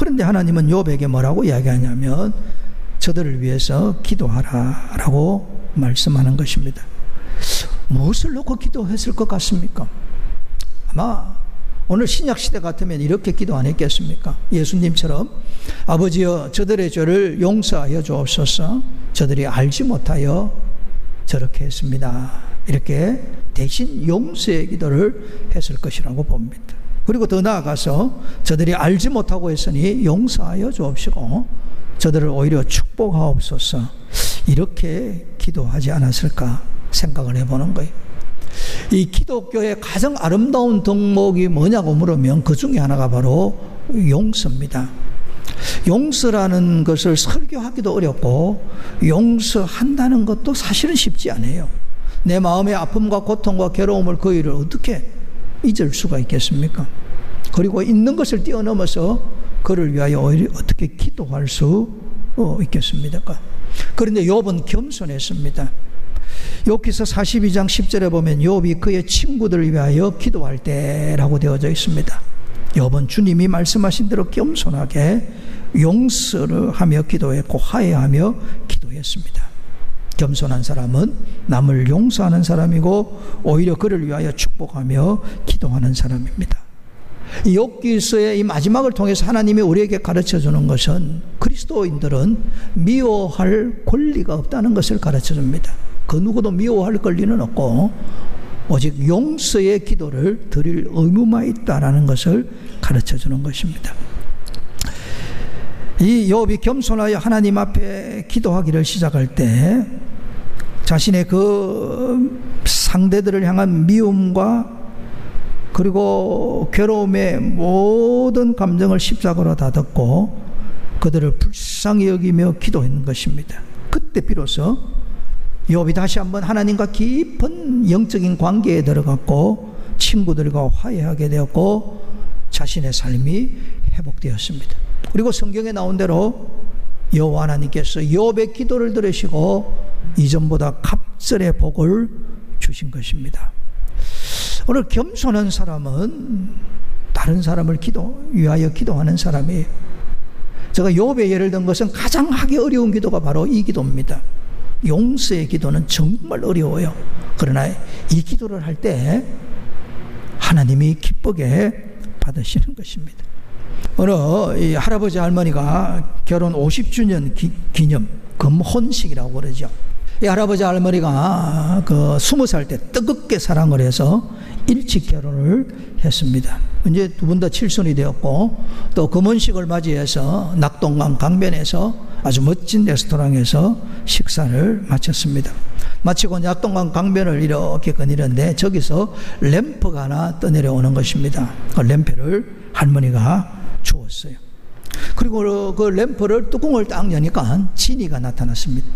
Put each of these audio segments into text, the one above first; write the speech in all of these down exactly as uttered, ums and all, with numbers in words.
그런데 하나님은 욥에게 뭐라고 이야기하냐면 저들을 위해서 기도하라 라고 말씀하는 것입니다. 무엇을 놓고 기도했을 것 같습니까? 아마 오늘 신약시대 같으면 이렇게 기도 안 했겠습니까? 예수님처럼 아버지여 저들의 죄를 용서하여 주옵소서. 저들이 알지 못하여 저렇게 했습니다. 이렇게 대신 용서의 기도를 했을 것이라고 봅니다. 그리고 더 나아가서 저들이 알지 못하고 했으니 용서하여 주옵시고 저들을 오히려 축복하옵소서. 이렇게 기도하지 않았을까 생각을 해보는 거예요. 이 기독교의 가장 아름다운 덕목이 뭐냐고 물으면 그 중에 하나가 바로 용서입니다. 용서라는 것을 설교하기도 어렵고 용서한다는 것도 사실은 쉽지 않아요. 내 마음의 아픔과 고통과 괴로움을 그 일을 어떻게 잊을 수가 있겠습니까? 그리고 있는 것을 뛰어넘어서 그를 위하여 오히려 어떻게 기도할 수 있겠습니까? 그런데 욥은 겸손했습니다. 욥기서 사십이 장 십 절에 보면 욥이 그의 친구들을 위하여 기도할 때라고 되어져 있습니다. 욥은 주님이 말씀하신 대로 겸손하게 용서를 하며 기도했고 화해하며 기도했습니다. 겸손한 사람은 남을 용서하는 사람이고 오히려 그를 위하여 축복하며 기도하는 사람입니다. 이 욥기서의 이 마지막을 통해서 하나님이 우리에게 가르쳐주는 것은 그리스도인들은 미워할 권리가 없다는 것을 가르쳐줍니다. 그 누구도 미워할 권리는 없고 오직 용서의 기도를 드릴 의무만 있다라는 것을 가르쳐주는 것입니다. 이 욥이 겸손하여 하나님 앞에 기도하기를 시작할 때 자신의 그 상대들을 향한 미움과 그리고 괴로움의 모든 감정을 십자가로 다듬고 그들을 불쌍히 여기며 기도했는 것입니다. 그때 비로소 욥이 다시 한번 하나님과 깊은 영적인 관계에 들어갔고 친구들과 화해하게 되었고 자신의 삶이 회복되었습니다. 그리고 성경에 나온 대로 여호와 하나님께서 욥의 기도를 들으시고 이전보다 갑절의 복을 주신 것입니다. 오늘 겸손한 사람은 다른 사람을 기도 위하여 기도하는 사람이에요. 제가 욥의 예를 든 것은 가장 하기 어려운 기도가 바로 이 기도입니다. 용서의 기도는 정말 어려워요. 그러나 이 기도를 할 때 하나님이 기쁘게 받으시는 것입니다. 어느 이 할아버지 할머니가 결혼 오십 주년 기, 기념 금혼식이라고 그러죠. 이 할아버지 할머니가 그 스무 살 때 뜨겁게 사랑을 해서 일찍 결혼을 했습니다. 이제 두 분 다 칠순이 되었고 또 금혼식을 맞이해서 낙동강 강변에서 아주 멋진 레스토랑에서 식사를 마쳤습니다. 마치고 낙동강 강변을 이렇게 거니는데 저기서 램프가 하나 떠내려오는 것입니다. 그 램프를 할머니가 주었어요. 그리고 그 램프를 뚜껑을 딱 여니까 지니가 나타났습니다.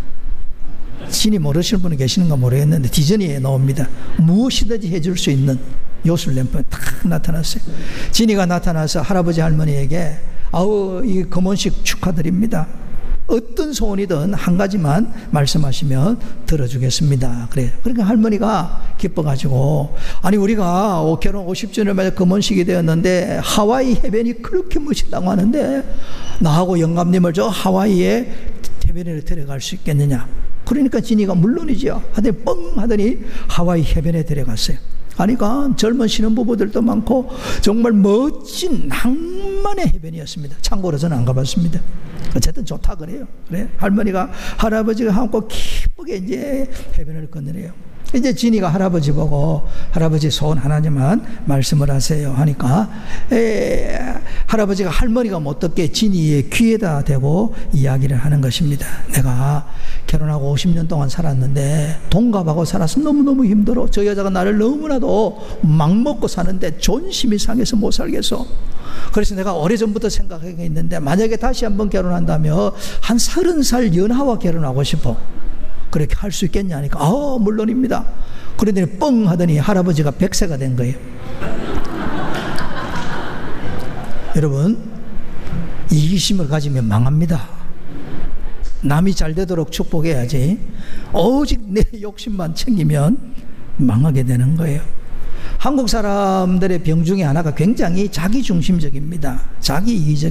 지니 모르시는 분이 계시는가 모르겠는데 디즈니에 나옵니다. 무엇이든지 해줄 수 있는 요술 램프가 딱 나타났어요. 지니가 나타나서 할아버지 할머니에게 아우 이 금혼식 축하드립니다. 어떤 소원이든 한 가지만 말씀하시면 들어주겠습니다. 그래. 그러니까 할머니가 기뻐가지고 아니 우리가 결혼 오십 주년을 맞아 금혼식이 되었는데 하와이 해변이 그렇게 멋있다고 하는데 나하고 영감님을 저 하와이에 해변에 데려갈 수 있겠느냐. 그러니까 지니가 물론이죠. 하더니 뻥 하더니 하와이 해변에 데려갔어요. 그러니까 젊은 신혼부부들도 많고 정말 멋진 낭만의 해변이었습니다. 참고로 저는 안 가봤습니다. 어쨌든 좋다 그래요. 그래 할머니가 할아버지가 함께 기쁘게 이제 해변을 건너래요. 이제 지니가 할아버지 보고 할아버지 소원 하나만 말씀을 하세요 하니까 에, 할아버지가 할머니가 못 듣게 지니의 귀에다 대고 이야기를 하는 것입니다. 내가 결혼하고 오십 년 동안 살았는데 동갑하고 살아서 너무너무 힘들어. 저 여자가 나를 너무나도 막먹고 사는데 존심이 상해서 못 살겠어. 그래서 내가 오래전부터 생각하고 있는데 만약에 다시 한번 결혼한다면 한 서른 살 연하와 결혼하고 싶어. 그렇게 할 수 있겠냐 하니까 아 물론입니다. 그러더니 뻥 하더니 할아버지가 백 세가 된 거예요. 여러분 이기심을 가지면 망합니다. 남이 잘 되도록 축복해야지 오직 내 욕심만 챙기면 망하게 되는 거예요. 한국 사람들의 병 중에 하나가 굉장히 자기중심적입니다. 자기 이기적